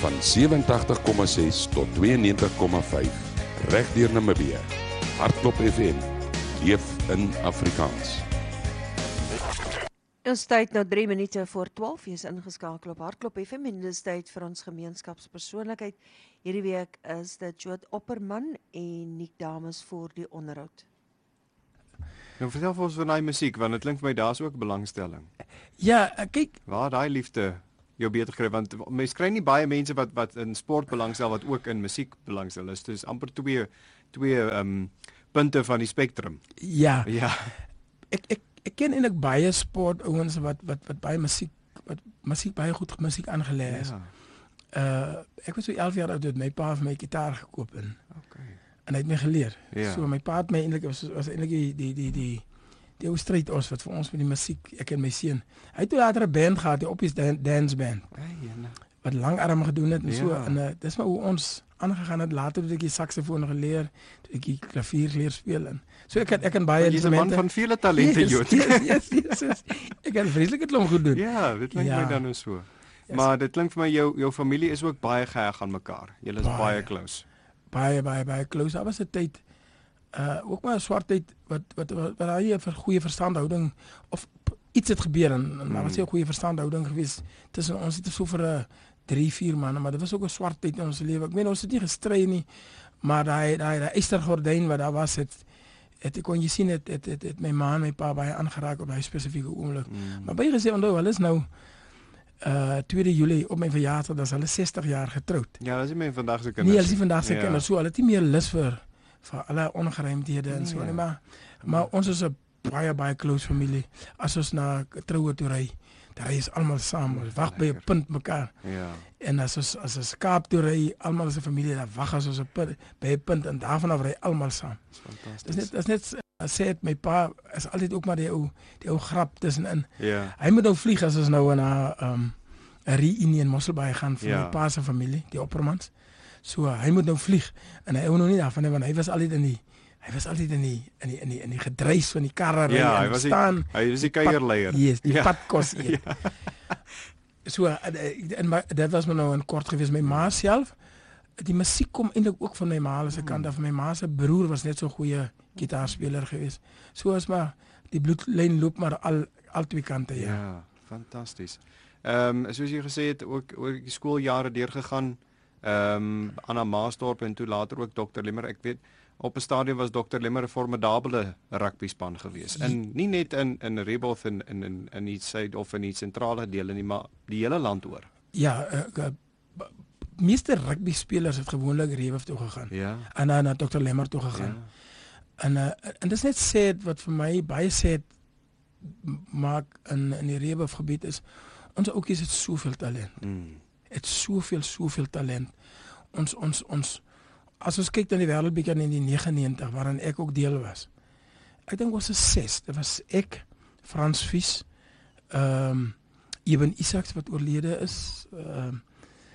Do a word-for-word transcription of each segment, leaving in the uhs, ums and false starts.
van sewentydig komma ses tot tweeënnegentig komma vyf reg deur Namibië. Hardklop F M, leef in Afrikaans. Ons tyd nou drie minute voor twaalf, jy is ingeskakel op Hardklop F M en dis tyd vir ons gemeenskapspersoonlikheid. Hierdie week is dit Jood Opperman en Nick Dames voor die onderhoud. Nou vertel vir ons van die musiek, want het klink vir my daar's ook belangstelling. Ja, kyk, Waar daai liefde jou beter kry, want mens kry nie baie mense wat wat in sport belangstel wat ook in musiek belangstel is. Dis amper twee twee ehm um, punte van die spektrum. ja, Ja. ek ek ek ken eintlik baie sportouens wat wat wat baie musiek wat musiek baie goed musiek aangelê is. Ja. Uh ek was so elf jaar oud toe my pa vir my gitaar gekoop en Okay. en hy het my geleer. Ja. So my pa het my eintlik was was eintlik die die die die die ou stryd ons wat vir ons met die musiek, ek en my seun. Hy het toe later 'n band gehad, die Oppies dan, Dance Band. Hey, jene. Wat langarm gedoen het en Ja. so en uh, dis maar hoe ons aangegaan het. Later het ek die saksofoon geleer, toe ek die klavier leer speel en so ek het ek kan baie Jy's 'n man van vele talente, yes, Jood. yes, yes, yes, yes. Ek kan vreeslik klomp goed doen. Ja, dit klink Ja. my dan nou so. Yes. Maar dit klink vir my jou jou familie is ook baie geheg aan mekaar. Julle is Baie. baie close. Baie baie baie close. Daar was 'n tyd uh ook maar 'n swart tyd wat wat wat, wat daar 'n vir goeie verstandhouding of p- iets het gebeur en, en daar was 'n goeie verstandhouding geweest tussen ons. Het so vir 'n uh, drie vier manne, maar dit was ook 'n swart tyd in ons lewe. Ek meen ons het nie gestry nie, maar daai daai daai eystergordyn wat daar was het het ek kon jy sien het het het, het my ma en my pa baie aangeraak op daai spesifieke oomblik. Mm. Maar baie gesê onthou, hulle is nou uh tweede Julie op my verjaarsdag, dan is hulle sestig jaar getroud. Ja, dis nie meer vandag se Nee, kinders. hulle is nie vandag se Ja. kinders so, hulle het nie meer lus vir vir alle ongeruimdhede en so Nee. nie, maar maar ons is 'n baie baie close familie. As ons na troue toe ry, dan ry ons almal saam. Ons wag by 'n Lekker. punt mekaar. Ja. En as ons as ons Kaap toe ry, almal as 'n familie, dan wag as ons op punt, by 'n punt en daarvan af ry almal saam. Dis fantasties. Dis net dis net uh, sê het my pa is altyd ook maar die ou die ou grap tussenin. Ja. Hy moet nou vlieg as ons nou na 'n um, 'n reunie in Mosselbaai gaan vir Ja. my pa se familie, die Oppermans. So hy moet nou vlieg en hy hou nog nie daarvan nie, want hy was altyd in die hy was altyd in die in die in die in die gedreis van die karre ry Ja, hy en was die, staan. hy was die pad- kuierleier. Yes, die Ja. padkos eet. So en, en maar dit was maar nou in kort gewees my ma self. Die musiek kom eintlik ook van my ma se kant af. My ma se broer was net so 'n goeie gitaarspeler geweest. So is maar die bloedlyn loop maar al al twee kante, ja. Ja, fantasties. Ehm um, soos jy gesê het, ook oor die skooljare deurgegaan. Ehm um, Anna Maasdorp en toe later ook dokter Lemmer. Ek weet op 'n stadium was dokter Lemmer 'n formidabele rugbyspan geweest. En nie net in in Reboth en in in in die suid of in die sentrale dele nie, maar die hele land oor. Ja, uh, uh, b- meeste rugby spelers het gewoonlik Reboth toe gegaan. Ja. En dan na dokter Lemmer toe gegaan. Ja. En uh, en dis net sad wat vir my baie sad maak in in die Reboth gebied is. Ons ouetjies het soveel talent. Mm. Het soveel soveel talent. Ons ons ons as ons kyk na die wêreldbeker in die negenennegentig waarin ek ook deel was. Ek dink ons is ses. Dit was ek, Frans Vies, ehm um, Eben Isaacs wat oorlede is, ehm um,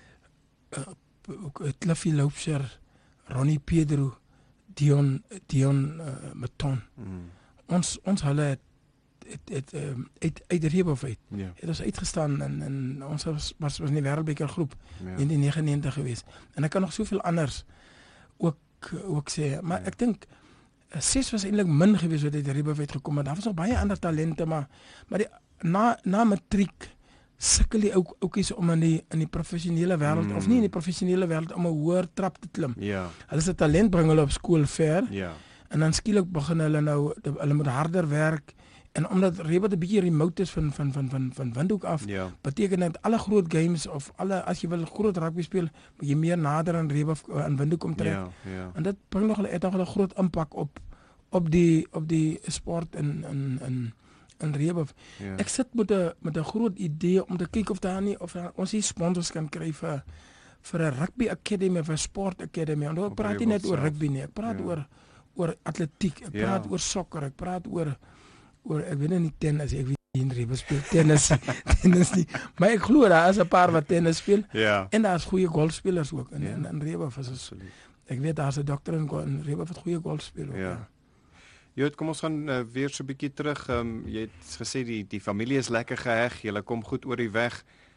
uh, ook Cliffy Loubser, Ronnie Pedro, Dion Dion uh, Maton. Mm. Ons ons hulle het het het um, uit uit die Reboth uit. Ja. Het ons uitgestaan en en ons was was, was in die wêreldbeker groep Ja. in die negenennegentig geweest. En ek kan nog soveel anders ook ook sê, maar ek dink uh, ses was eintlik min geweest wat uit die Reboth uit gekom het. Daar was nog baie ander talente, maar maar die na na matriek sukkel die ou ouetjies om in die in die professionele wêreld Mm. of nie in die professionele wêreld om 'n hoër trap te klim. Ja. Hulle se talent bring hulle op skool ver. Ja. En dan skielik begin hulle nou hulle moet harder werk en omdat Reboth 'n bietjie remote is van van van van van Windhoek af, Ja. beteken dit alle groot games of alle as jy wil groot rugby speel, moet jy meer nader aan Reboth aan Windhoek kom trek. Ja. Ja. En dit bring nog 'n het nog 'n groot impak op op die op die sport in in in in Reboth. Ja. Ek sit met 'n met 'n groot idee om te kyk of daar nie of daar, ons hier sponsors kan kry vir vir 'n rugby academy of 'n sport academy. En ek Op praat nie net Reboth oor self. rugby nie. Ek praat Ja. oor oor atletiek. Ek Ja. praat oor sokker. Ek praat oor oor ek weet nie tennis, ek weet nie in Reboth speel tennis tennis nie. Maar ek glo daar is 'n paar wat tennis speel Ja. en daar's goeie golfspelers ook in Ja. in, in Reboth. Is Absoluut. ek weet daar's 'n dokter in, go- in Reboth wat goeie golf speel ook. Ja. Ja. Jood, kom ons gaan uh, weer so 'n bietjie terug. Um, jy het gesê die die familie is lekker geheg. Julle kom goed oor die weg.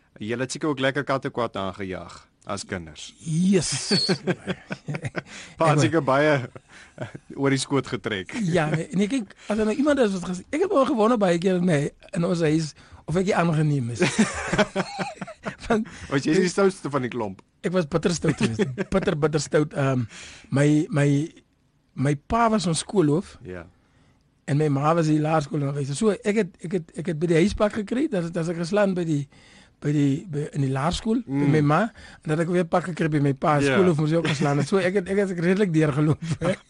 Julle het seker ook lekker kattekwaad aangejaag as kinders. Yes. Pa Ek het wa- seker baie oor die skoot getrek. Ja, nee, nee kyk, as er nou iemand is wat gesê, ek het wel gewonder baie keer nee, in ons huis of ek die aangeneem is. Want Was jy die stoutste van die klomp? ek was bitter stout geweest. Bitter bitter stout. Ehm um, my my my pa was ons skoolhoof Ja. en my ma was die laerskool onderwyser. So ek het ek het ek het by die huispak gekry, dat as ek geslaan by die by die by, in die laerskool mm. by my ma en dat ek weer pak gekry by my pa Ja. skoolhoof moes ek ook geslaan het. So ek het ek het ek redelik deurgeloop.